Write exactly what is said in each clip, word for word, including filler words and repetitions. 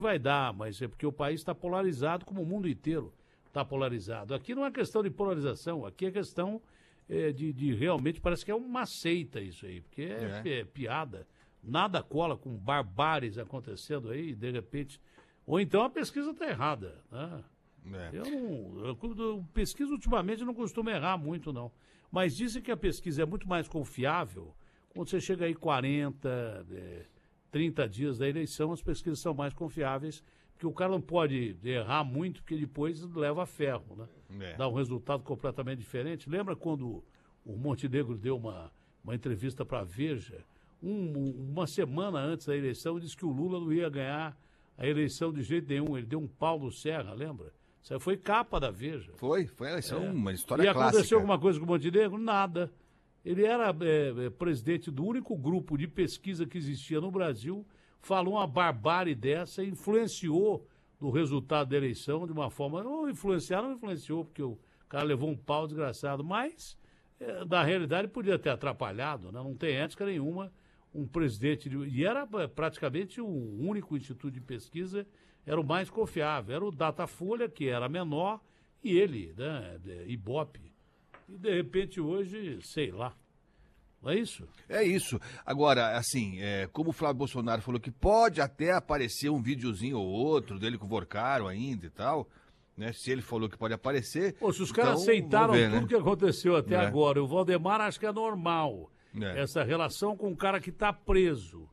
vai dar, mas é porque o país está polarizado, como o mundo inteiro está polarizado. Aqui não é questão de polarização, aqui é questão é, de, de realmente, parece que é uma seita isso aí, porque é, é. é piada. Nada cola com barbáries acontecendo aí, de repente. Ou então a pesquisa está errada, né? É. Eu não. Eu, eu, pesquisa ultimamente não costuma errar muito, não. Mas dizem que a pesquisa é muito mais confiável quando você chega aí quarenta, é, trinta dias da eleição, as pesquisas são mais confiáveis, porque o cara não pode errar muito, porque depois leva a ferro, né? É. Dá um resultado completamente diferente. Lembra quando o Montenegro deu uma, uma entrevista para a Veja? Um, uma semana antes da eleição, disse que o Lula não ia ganhar a eleição de jeito nenhum. Ele deu um pau no Serra, lembra? Isso aí foi capa da Veja. Foi, foi a eleição, é. uma história clássica. E clássica. aconteceu alguma coisa com o Montenegro? Nada. Ele era é, presidente do único grupo de pesquisa que existia no Brasil, falou uma barbárie dessa, influenciou no resultado da eleição de uma forma... Não influenciar, não influenciou, porque o cara levou um pau desgraçado, mas, é, na realidade, podia ter atrapalhado, né? Não tem ética nenhuma. Um presidente, de, e era praticamente o único instituto de pesquisa, era o mais confiável, era o Datafolha, que era menor, e ele, né, Ibope. E, de repente, hoje, sei lá, não é isso? É isso. Agora, assim, é, como o Flávio Bolsonaro falou que pode até aparecer um videozinho ou outro dele com o Vorcaro ainda e tal, né, se ele falou que pode aparecer... Pô, se os caras então, aceitaram ver, tudo né? que aconteceu até é. agora, o Valdemar acho que é normal. É. Essa relação com um cara que está preso,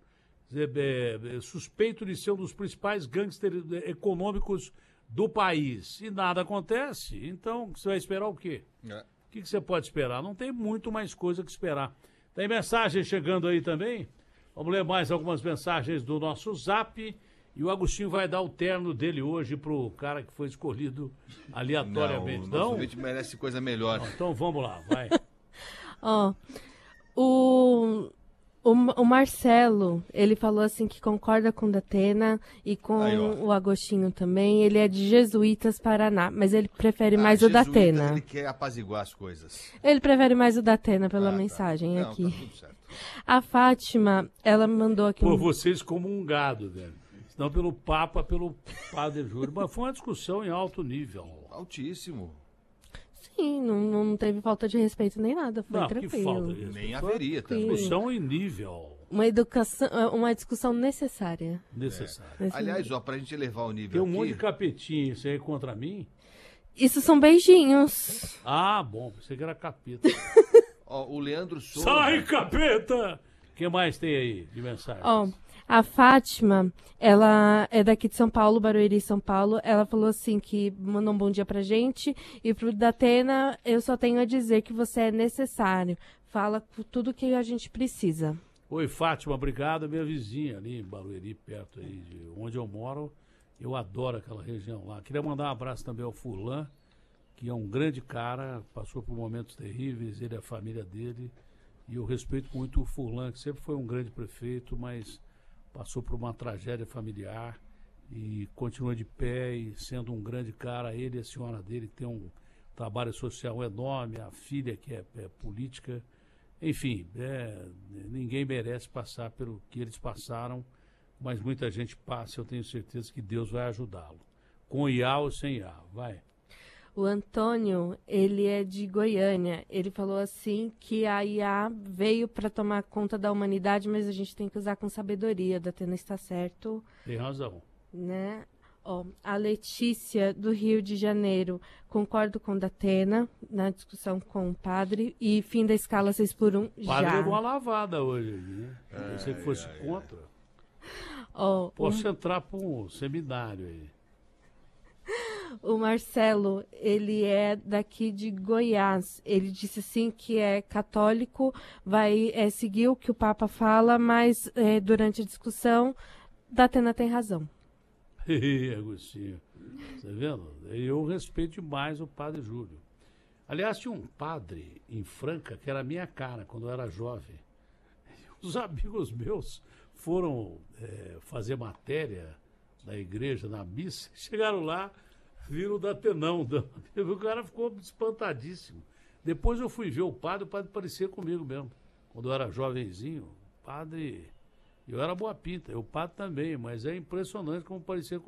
é, é, suspeito de ser um dos principais gangsters econômicos do país, e nada acontece, então você vai esperar o quê? É. O que, que você pode esperar? Não tem muito mais coisa que esperar. Tem mensagem chegando aí também? Vamos ler mais algumas mensagens do nosso Zap, e o Agostinho vai dar o terno dele hoje pro cara que foi escolhido aleatoriamente. Não, o nosso vídeo merece coisa melhor. Não, então vamos lá, vai. Ó... oh. O, o, o Marcelo, ele falou assim que concorda com o Datena e com Aí, o Agostinho também. Ele é de Jesuítas, Paraná, mas ele prefere ah, mais Jesuítas, o Datena. Ele quer apaziguar as coisas. Ele prefere mais o Datena pela ah, mensagem tá. Não, aqui. Tá tudo certo. A Fátima, ela mandou aqui... Por um... vocês como um gado, velho. Não pelo Papa, pelo Padre Júlio. Mas foi uma discussão em alto nível. Altíssimo. Sim, não, não teve falta de respeito nem nada, foi não, tranquilo. Que falta de nem haveria também. Discussão em nível. Uma educação, uma discussão necessária. Necessária. É. Aliás, ó, pra gente elevar o nível Tem um aqui... monte de capetinho, isso aí é contra mim? Isso são beijinhos. Ah, bom, pensei que era capeta. Ó, o Leandro Souza... Sai, capeta! O que mais tem aí de mensagem? Ó, a Fátima, ela é daqui de São Paulo, Barueri, São Paulo. Ela falou assim que mandou um bom dia pra gente. E pro Datena, eu só tenho a dizer que você é necessário. Fala tudo que a gente precisa. Oi, Fátima, obrigado. Minha vizinha ali em Barueri, perto aí de onde eu moro. Eu adoro aquela região lá. Queria mandar um abraço também ao Furlan, que é um grande cara, passou por momentos terríveis, ele e a família dele. E eu respeito muito o Furlan, que sempre foi um grande prefeito, mas... passou por uma tragédia familiar e continua de pé e sendo um grande cara. Ele e a senhora dele têm um trabalho social enorme, a filha que é, é política. Enfim, é, ninguém merece passar pelo que eles passaram, mas muita gente passa, eu tenho certeza que Deus vai ajudá-lo. Com I A ou sem I A, vai. O Antônio, ele é de Goiânia. Ele falou assim que a I A veio para tomar conta da humanidade, mas a gente tem que usar com sabedoria. Datena está certo. Tem razão. Né? Ó, a Letícia, do Rio de Janeiro, concordo com Datena na discussão com o padre. E fim da escala seis por um já. O padre deu uma lavada hoje, né? Eu pensei que fosse ai, contra. Ó, Posso um... entrar para um seminário aí. O Marcelo, ele é daqui de Goiás. Ele disse assim que é católico, vai é, seguir o que o Papa fala, mas é, durante a discussão, Datena tem razão. Agostinho, tá vendo? Eu respeito demais o Padre Júlio. Aliás, tinha um padre em Franca que era a minha cara quando eu era jovem. Os amigos meus foram é, fazer matéria da igreja, na missa, chegaram lá, viram o Datenão. O cara ficou espantadíssimo. Depois eu fui ver o padre, o padre parecia comigo mesmo. Quando eu era jovenzinho, o padre Eu era boa pinta, o Pato também, mas é impressionante como parecia